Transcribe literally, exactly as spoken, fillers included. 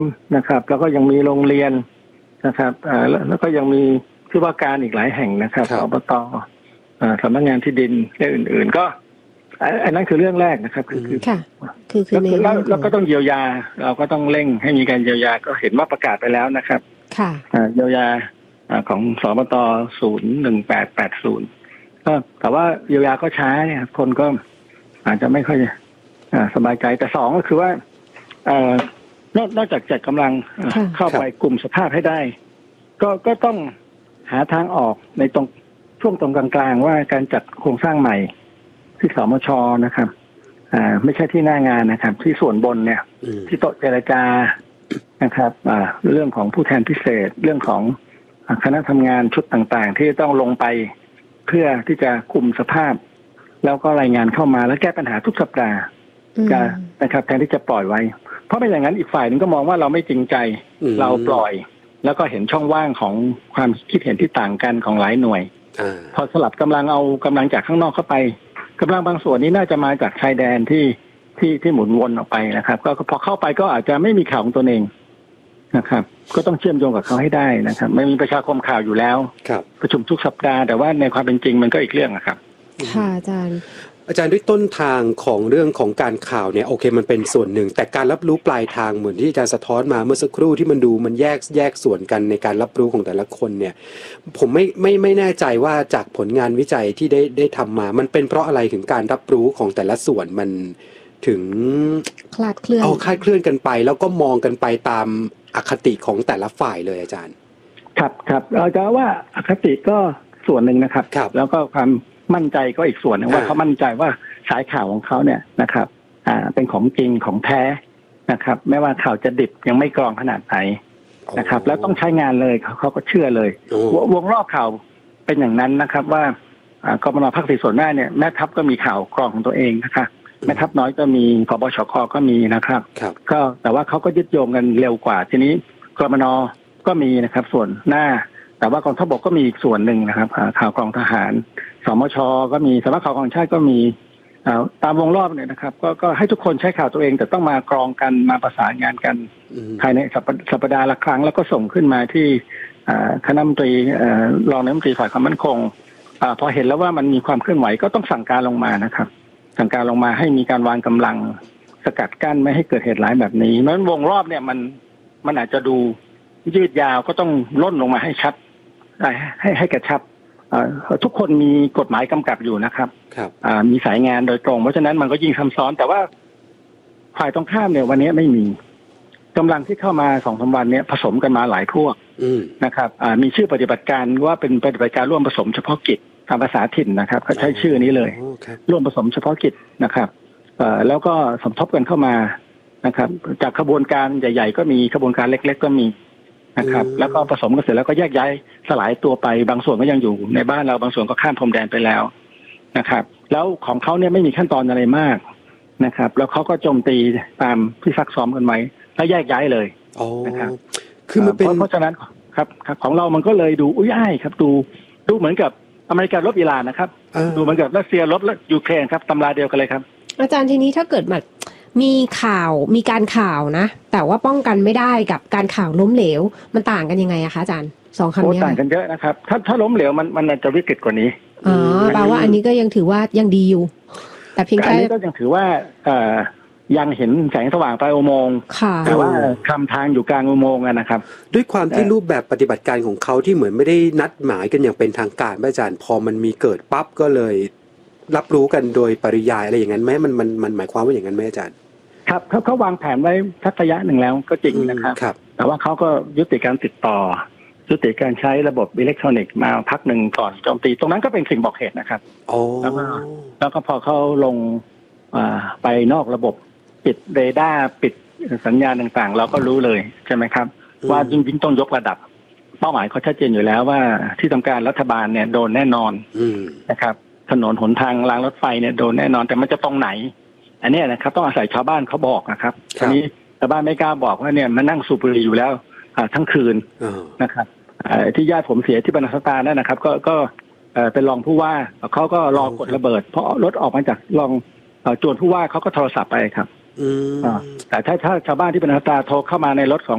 นะครับแล้วก็ยังมีโรงเรียนนะครับอ่าแล้วก็ยังมีที่ว่าการอีกหลายแห่งนะครับอบตอ่าสำนักงานที่ดินและอื่นๆก็อันนั้นคือเรื่องแรกนะครับคือคือค่ะคือคือในแล้วก็ต้องเยียวยาเราก็ต้องเร่งให้มีการเยียวยาก็เห็นว่าประกาศไปแล้วนะครับค่ะเยียวยาของสบตศูนย์หนึ่งแปดแปดศูนย์ก็แต่ว่าเยียวยาก็ช้าเนี่ยคนก็อาจจะไม่ค่อยสบายใจแต่สองก็คือว่านอกนอกจากจัดกำลังเข้าไปกลุ่มสภาพให้ได้ก็ก็ต้องหาทางออกในตรงช่วงตรงกลางๆว่าการจัดโครงสร้างใหม่ที่สมชนะครับอ่าไม่ใช่ที่หน้างานนะครับที่ส่วนบนเนี่ยที่โต๊ะเจรจานะครับอ่าเรื่องของผู้แทนพิเศษเรื่องของคณะทำงานชุดต่างๆที่ต้องลงไปเพื่อที่จะคุมสภาพแล้วก็รายงานเข้ามาแล้วแก้ปัญหาทุกสัปดาห์นะครับแทนที่จะปล่อยไว้เพราะไม่อย่างนั้นอีกฝ่ายนึงก็มองว่าเราไม่จริงใจเราปล่อยแล้วก็เห็นช่องว่างของความคิดเห็นที่ต่างกันของหลายหน่วยพอสลับกำลังเอากำลังจากข้างนอกเข้าไปกำลังบางส่วนนี้น่าจะมาจากชายแดนที่ที่ที่หมุนวนออกไปนะครับก็พอเข้าไปก็อาจจะไม่มีข่าวของตัวเองนะครับก็ต้องเชื่อมโยงกับเขาให้ได้นะครับไม่มีประชาคมข่าวอยู่แล้วประชุมทุกสัปดาห์แต่ว่าในความเป็นจริงมันก็อีกเรื่องนะครับค่ะอาจารย์อาจารย์ด้วยต้นทางของเรื่องของการข่าวเนี่ยโอเคมันเป็นส่วนหนึ่งแต่การรับรู้ปลายทางเหมือนที่อาจารย์สะท้อนมาเมื่อสักครู่ที่มันดูมันแยกแยกส่วนกันในการรับรู้ของแต่ละคนเนี่ยผมไม่ไม่ไม่แน่ใจว่าจากผลงานวิจัยที่ได้ได้ทำมามันเป็นเพราะอะไรถึงการรับรู้ของแต่ละส่วนมันถึงคลาดเคลื่อนเอาคลาดเคลื่อนกันไปแล้วก็มองกันไปตามอคติของแต่ละฝ่ายเลยอาจารย์ครับครับเราจะว่าอคติก็ส่วนหนึ่งนะครับแล้วก็ความมั่นใจก็อีกส่วนนึงว่าเขามั่นใจว่าสายข่าวของเขาเนี่ยนะครับอ่าเป็นของจริงของแท้นะครับไม่ว่าข่าวจะดิบยังไม่กรองขนาดไหนนะครับแล้วต้องใช้งานเลยเขาเขาก็เชื่อเลยวงรอบข่าวเป็นอย่างนั้นนะครับว่ากบน.ภาคสี่ส่วนหน้าเนี่ยแม่ทัพก็มีข่าวกรองของตัวเองนะคะแม่ทัพน้อยก็มีกบชคก็มีนะครับก็แต่ว่าเขาก็ยึดโยงกันเร็วกว่าทีนี้กบน.ก็มีนะครับส่วนหน้าแต่ว่ากองทัพบกก็มีอีกส่วนหนึ่งนะครับข่าวกองทหารสมชก็มีสำนักข่าวกองชาติก็มีตามวงรอบเนี่ยนะครับก็ก็ให้ทุกคนใช้ข่าวตัวเองแต่ต้องมากรองกันมาประสานงานกันภายในสัปดาห์ละครั้งแล้วก็ส่งขึ้นมาที่คณะรัฐมนตรีรองนายกรัฐมนตรีฝ่ายความมั่นคงพอเห็นแล้วว่ามันมีความเคลื่อนไหวก็ต้องสั่งการลงมานะครับสั่งการลงมาให้มีการวางกำลังสกัดกั้นไม่ให้เกิดเหตุร้ายแบบนี้เพราะฉะนั้นวงรอบเนี่ยมันมันอาจจะดูยืดยาวก็ต้องล่นลงมาให้ชัดให้ให้กระชับทุกคนมีกฎหมายกำกับอยู่นะครับมีสายงานโดยตรงเพราะฉะนั้นมันก็ยิ่งซับซ้อนแต่ว่าฝ่ายตรงข้ามเนี่ยวันนี้ไม่มีกำลังที่เข้ามาสองสามวันเนี่ยผสมกันมาหลายพวกนะครับมีชื่อปฏิบัติการว่าเป็นปฏิบัติการร่วมผสมเฉพาะกิจตามภาษาถิ่นนะครับเขาใช้ชื่อนี้เลยร่วมผสมเฉพาะกิจนะครับแล้วก็สมทบกันเข้ามานะครับจากขบวนการใหญ่ๆก็มีขบวนการเล็กๆก็มีนะครับแล้วก็ผสมกันเสร็จแล้วก็แยกย้ายสลายตัวไปบางส่วนก็ยังอยู่ในบ้านเราบางส่วนก็ข้ามพรมแดนไปแล้วนะครับแล้วของเขาเนี่ยไม่มีขั้นตอนอะไรมากนะครับแล้วเขาก็โจมตีตามที่ซักซ้อมกันไว้แล้วแยกย้ายเลยนะครับคือมันเป็นเพราะฉะนั้นครับของเรามันก็เลยดูอุ้ยอ้ายครับดูดูเหมือนกับอเมริการบอิหร่านนะครับดูเหมือนกับรัสเซียรบยูเครนครับตำราเดียวกันเลยครับอาจารย์ทีนี้ถ้าเกิดแบบมีข่าวมีการข่าวนะแต่ว่าป้องกันไม่ได้กับการข่าวล้มเหลวมันต่างกันยังไงอะคะอาจารย์สองคำนี้ต่างกันเยอะนะครับถ้าถ้าล้มเหลวมันมันจะวิกฤตกว่านี้อ๋อแปลว่าอันนี้ก็ยังถือว่ายังดีอยู่แต่เพียงแค่อันนี้ก็ยังถือว่าเอ่อยังเห็นแสงสว่างปลายอุโมงค์แต่ว่าคำทางอยู่กลางอุโมงค์นะครับด้วยความที่รูปแบบปฏิบัติการของเขาที่เหมือนไม่ได้นัดหมายกันอย่างเป็นทางการอาจารย์พอมันมีเกิดปั๊บก็เลยรับรู้กันโดยปริยายอะไรอย่างนั้นไหมมันมันมันหมายความว่าอย่างนั้นไหมอาจารย์ครับเขาเขาวางแผนไว้ทักระยะหนึ่งแล้วก็จริงนะครับแต่ว่าเขาก็ยุติการติดต่อยุติการใช้ระบบอิเล็กทรอนิกส์มาพักหนึ่งก่อนโจมตีตรงนั้นก็เป็นสิ่งบอกเหตุนะครับแล้วก็แล้วก็พอเขาลงไปนอกระบบปิดเรดาร์ปิดสัญญาณต่างๆเราก็รู้เลยใช่ไหมครับว่าจริงๆต้องยกระดับเป้าหมายเขาชัดเจนอยู่แล้วว่าที่ทำการรัฐบาลเนี่ยโดนแน่นอนนะครับถนนหนทางรางรถไฟเนี่ยโดนแน่นอนแต่มันจะตรงไหนอันนี้นะครับต้องอาศัยชาวบ้านเขาบอกนะครับทีนี้ชาวบ้านไม่กล้าบอกว่าเนี่ยมันนั่งสูบบุหรี่อยู่แล้วทั้งคืนนะครับที่ญาติผมเสียที่บรรทัดตานั่นนะครับก็ก็เป็นรองผู้ว่าเขาก็รอกดระเบิดเพราะรถออกมาจากรองจวนผู้ว่าเขาก็โทรศัพท์ไปครับแต่ถ้าถ้าชาวบ้านที่บรรทัดตาโทรเข้ามาในรถของ